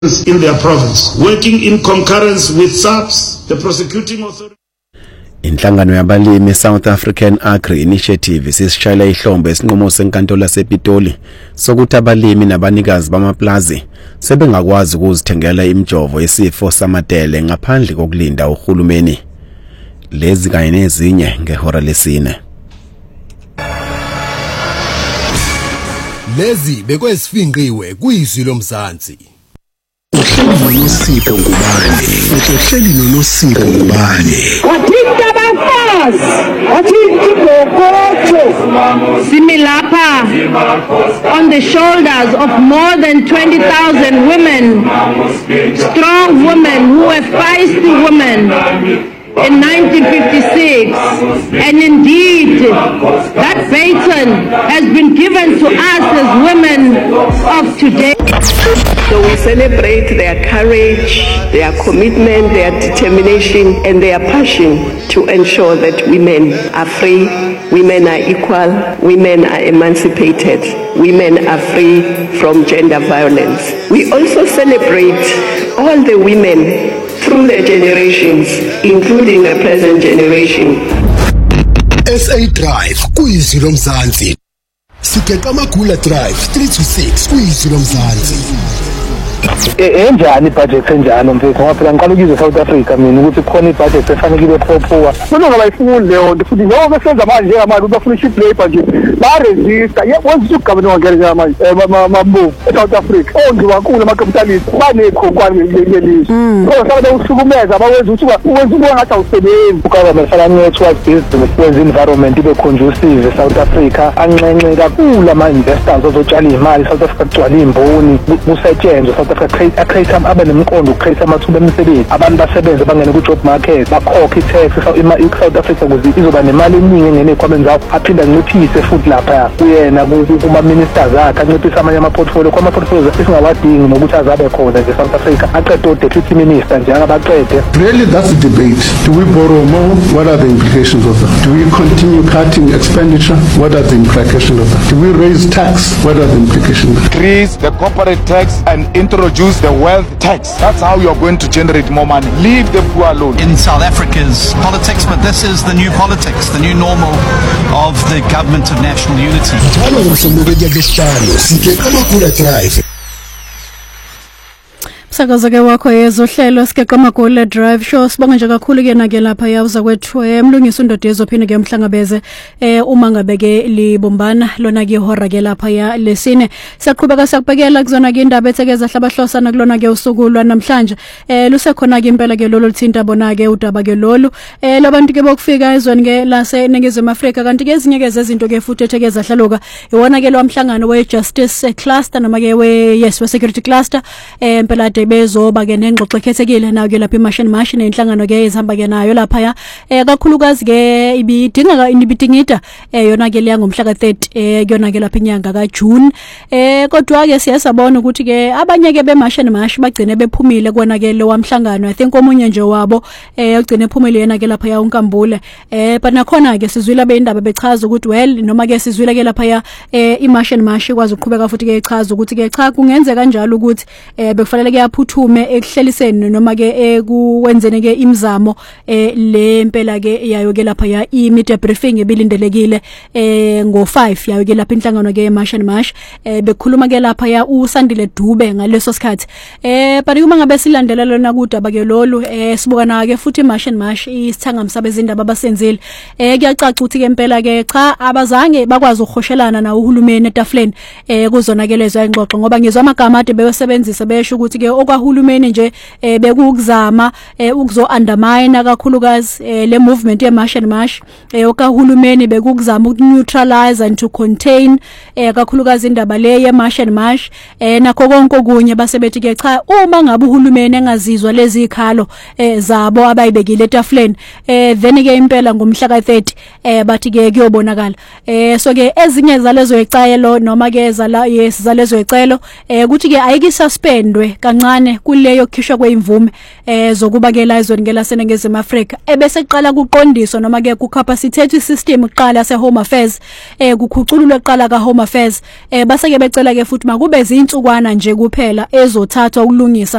in their province, working in concurrence with SAPS, the prosecuting authority. Inhlangano yabalimi South African Agri Initiative sisishayela ihlombe esinqumo senkantolo yasePitoli sokuthi abalimi nabanikazi bamaplazi sebengakwazi ukuzithengela imjovo yesifo samatele ngaphandle kokulinda uhulumeni. Lezi kanye nezinye ngehora lesine. Lezi bekwesifinqiwe kuyizwi lomzansi. Uhleli noNosipho ngubani? Wathinta abafazi, wathinta igogojo. Similapha on the shoulders of more than 20,000 women, strong women who were feisty women in 1956, and indeed that baton has been given to us as women of today. So we celebrate their courage, their commitment, their determination, and their passion to ensure that women are free, women are equal, women are emancipated, women are free from gender violence. We also celebrate all the women through the generations, including the present generation. SA Drive kuyizwi lomzansi. Sigeqa amagula Drive 3 to 6 kuyizwi lomzansi. Enjani budget enjani mfethu ngoba phela ngiqala ukuzwe South Africa mina ukuthi khona ibudget efanele ibe phophuka kunonga bayifunde leyo futhi njengoba besenza manje njengamanje bafuna i-cheap labor nje ba resista wenza ugavana ngeke manje mabu eSouth Africa ongiwankulu ama-capitalist banekhonkwane lelizwe ngoba sala usukumeza abawenza ukuthi uwenza ngathi awusebenzi ugovernment fana network business wenza environment ibe conducive eSouth Africa anxenxe kakhulu ama-investors ozotshala imali South Africa kugcwala imboni kusetshenzwe South Africa create abe nemqondo create amathuba emisebenzi abantu basebenze bangene ku job market bakhokhe i-tax South Africa ukuze izoba nemali eningi engene ekwameni zawo aphinda anciphise futhi lapha kuyena kuma ministers akhe anciphise amanye ama-portfolio kwama-portfolio esingawadingi nokuthi azabe khona nje South Africa aqede o-deputy minister nje angabaqede. Really, that's the debate. Do we borrow more? What are the implications of that? Do we continue cutting expenditure? What are the implications of that? Do we raise tax? What are the implications? Increase the corporate tax and introduce the wealth tax. That's how you're going to generate more money. Leave the poor alone. In South Africa's politics, but this is the new politics, the new normal of the government of national unity. Sakaza-ke wakho yezohlelo sigeqa amagoli drive show sibonga nje kakhulu ke nake lapha yawuza kwethu mlungisi undoda ezophinde ke umhlangabeze uma ngabeke libombana lona ke ihora ke lapha ya lesine siyaqhubeka sakubhekela kuzona ke indaba ethekeza hlabahlosana kulona ke usuku lwanamhlanje lusekhona ke impela ke lolo lithinta bona ke udaba ke lolu labantu ke bokufika ezweni ke lase Ningizimu Afrika kanti ke ezinye ke zezinto ke futhi ethekeza hlaluka iwona ke lo mhlangano we justice cluster noma ke we security cluster impela bezoba ke nengxoxo ekhethekile nayo ke lapha iMashini Mashi nenhlangano ke ezihamba ke nayo lapha ya kakhulukazi ke ibidingida yona ke leya ngomhla ka30 kuyona ke lapha inyanga kaJune kodwa ke siyasabona ukuthi ke abanye ke beMashini Mashi bagcine bephumile kona ke lo wamhlangano I think omunye nje wabo ugcine ephumile yena ke lapha ya uNkambule but nakhona ke sizwile beindaba bechaza ukuthi well noma ke sizwile ke lapha ya iMashini Mashi kwazi ukuqhubeka futhi ke echaza ukuthi ke cha kungenzeka kanjalo ukuthi bekufanele ke phuthume ekuhleliseni noma ke ekuwenzeni ke imizamo le impela ke yayo ke lapha ya i-media briefing ebilindelekile ngo5 yayo ke lapha inhlangano ke eMashini Mashi bekhuluma ke lapha ya uSandile Dube ngaleso sikhathi but uma ngabe silandela lona kudaba ke lolu sibuka na ke futhi iMashini Mashi isithanga msabe izindaba abasenzile kuyacaca ukuthi ke impela ke cha abazange bakwazi ukuhoshelana na uhulumeni etafuleni kuzona ke lezo ingxoxo ngoba ngizwa amagama ade bewasebenzisa besho ukuthi ke okwahulumeni nje bekuzama ukuzo undermine kakhulukazi le movement yeMashini Mashi okahulumeni bekuzama ukuneutralize and to contain kakhulukazi indaba le yeMashini Mashi nakho konke okunye basebethi ke cha uma ngabe uhulumeni engazizwa lezi ikhalo zabo abayibekile etafuleni then ke impela ngomhla ka30 bathi ke kuyobonakala so ke ezinye zalezo icayelo noma ke zalezo icelo ukuthi ke ayiki suspendwe kancane kancane kuleyo khishwa kweimvume zokubakela ezweni ngelaseNingizimu Afrika ebese kuqala kuqondiswa noma ke kucapacitate system uqala seHome Affairs kukhucululwe eqala kaHome Affairs base ke becela ke futhi makube izinsukwana nje kuphela ezothathwa ukulungisa